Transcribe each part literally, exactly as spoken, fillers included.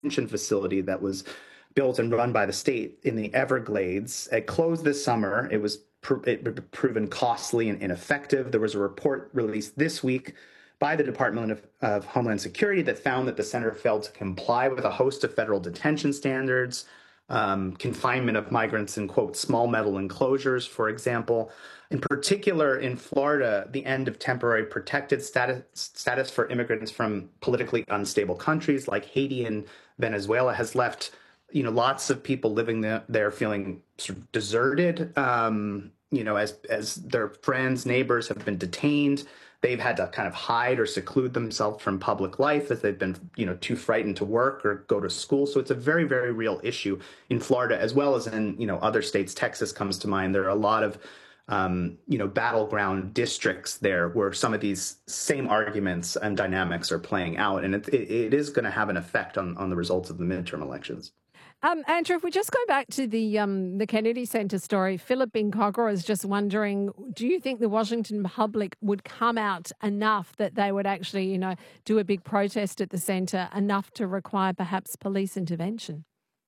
detention facility that was built and run by the state in the Everglades. It closed this summer. It was pr- it proven costly and ineffective. There was a report released this week by the Department of, of Homeland Security that found that the center failed to comply with a host of federal detention standards, um, confinement of migrants in, quote, small metal enclosures, for example. In particular, in Florida, the end of temporary protected status, status for immigrants from politically unstable countries like Haiti and Venezuela has left, you know, lots of people living there, there feeling sort of deserted, um, you know, as as their friends, neighbors have been detained. They've had to kind of hide or seclude themselves from public life as they've been, you know, too frightened to work or go to school. So it's a very, very real issue in Florida, as well as in, you know, other states. Texas comes to mind. There are a lot of, um, you know, battleground districts there where some of these same arguments and dynamics are playing out. And it, it, it is going to have an effect on, on the results of the midterm elections. Um, Andrew, if we just go back to the um, the Kennedy Center story, Philip Binkogra is just wondering, do you think the Washington public would come out enough that they would actually, you know, do a big protest at the center, enough to require perhaps police intervention?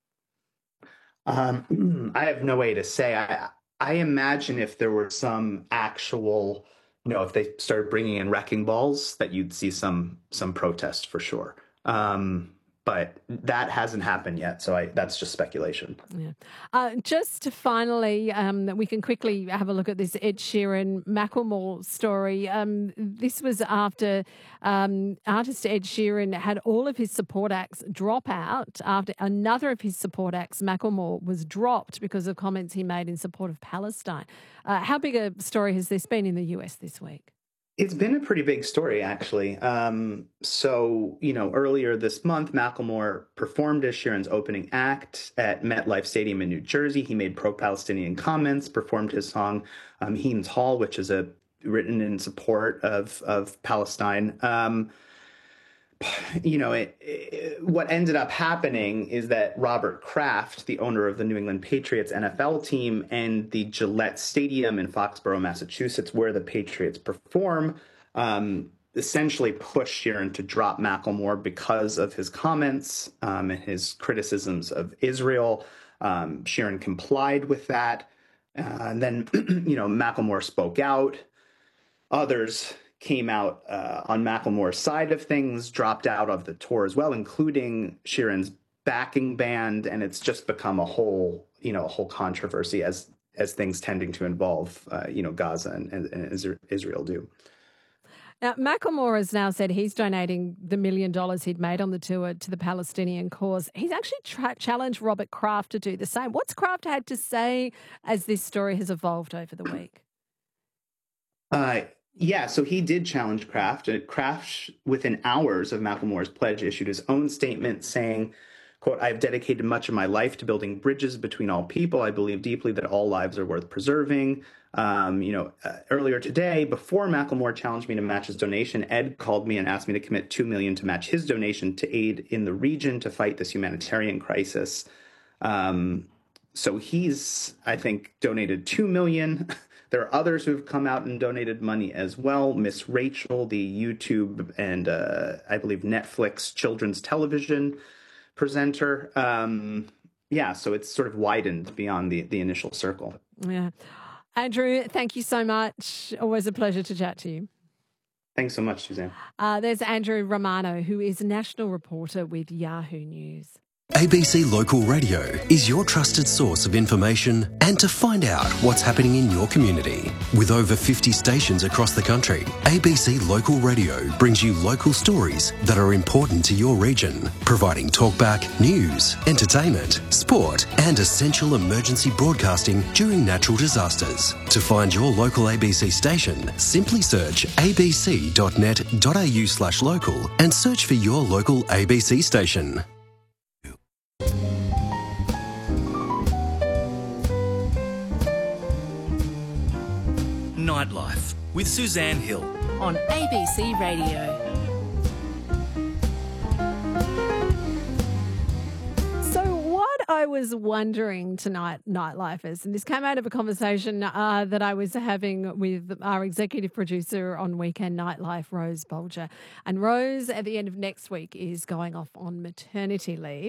Um, I have no way to say. I I imagine if there were some actual, you know, if they started bringing in wrecking balls, that you'd see some some protest for sure. Um, But that hasn't happened yet, so I, that's just speculation. Yeah. Uh, just finally, um, we can quickly have a look at this Ed Sheeran Macklemore story. Um, this was after um, artist Ed Sheeran had all of his support acts drop out after another of his support acts, Macklemore, was dropped because of comments he made in support of Palestine. Uh, how big a story has this been in the U S this week? It's been a pretty big story, actually. Um, so, you know, earlier this month, Macklemore performed as Sheeran's opening act at MetLife Stadium in New Jersey. He made pro-Palestinian comments, performed his song um, Hean's Hall, which is a written in support of of Palestine. Um, you know, it, it, what ended up happening is that Robert Kraft, the owner of the New England Patriots N F L team, and the Gillette Stadium in Foxborough, Massachusetts, where the Patriots perform, um, essentially pushed Sheeran to drop Macklemore because of his comments um, and his criticisms of Israel. Um, Sheeran complied with that. Uh, and then, you know, Macklemore spoke out. Others came out uh, on Macklemore's side of things, dropped out of the tour as well, including Sheeran's backing band, and it's just become a whole, you know, a whole controversy as as things tending to involve, uh, you know, Gaza and, and, and Israel do. Now, Macklemore has now said he's donating the million dollars he'd made on the tour to the Palestinian cause. He's actually tra- challenged Robert Kraft to do the same. What's Kraft had to say as this story has evolved over the week? Uh, Yeah, so he did challenge Kraft. Kraft, within hours of Macklemore's pledge, issued his own statement saying, quote, "I have dedicated much of my life to building bridges between all people. I believe deeply that all lives are worth preserving." Um, you know, uh, earlier today, before Macklemore challenged me to match his donation, Ed called me and asked me to commit two million dollars to match his donation to aid in the region to fight this humanitarian crisis. Um, so he's, I think, donated two million dollars. There are others who've come out and donated money as well. Miss Rachel, the YouTube and uh, I believe Netflix children's television presenter. Um, yeah, so it's sort of widened beyond the, the initial circle. Yeah. Andrew, thank you so much. Always a pleasure to chat to you. Thanks so much, Suzanne. Uh, there's Andrew Romano, who is national reporter with Yahoo News. A B C Local Radio is your trusted source of information and to find out what's happening in your community. With over fifty stations across the country, A B C Local Radio brings you local stories that are important to your region, providing talkback, news, entertainment, sport and essential emergency broadcasting during natural disasters. To find your local A B C station, simply search abc.net.au slash local and search for your local A B C station. Nightlife with Suzanne Hill on A B C Radio. So what I was wondering tonight, Nightlifers, and this came out of a conversation uh, that I was having with our executive producer on Weekend Nightlife, Rose Bolger. And Rose, at the end of next week, is going off on maternity leave.